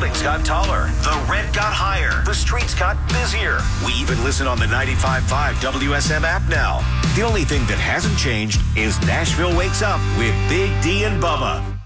buildings got taller. The rent got higher. The streets got busier. We even listen on the 95.5 WSM app now. The only thing that hasn't changed is Nashville Wakes Up with Big D and Bubba.